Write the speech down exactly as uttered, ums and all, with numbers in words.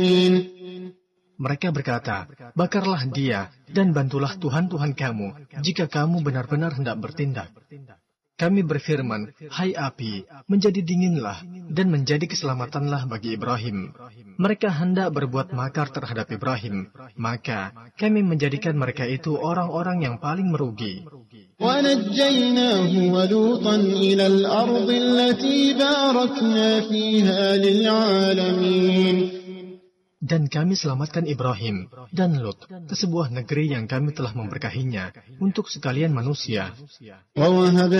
Mereka berkata, bakarlah dia dan bantulah Tuhan-Tuhan kamu jika kamu benar-benar hendak bertindak. Kami berfirman, hai api, menjadi dinginlah dan menjadi keselamatanlah bagi Ibrahim. Mereka hendak berbuat makar terhadap Ibrahim, maka kami menjadikan mereka itu orang-orang yang paling merugi. وَنَجَّيْنَاهُ وَلُوطًا إِلَى الْأَرْضِ الَّتِي بَارَكْنَا فِيهَا لِلْعَالَمِينَ. Dan kami selamatkan Ibrahim dan Lut ke sebuah negeri yang kami telah memberkahinya untuk sekalian manusia.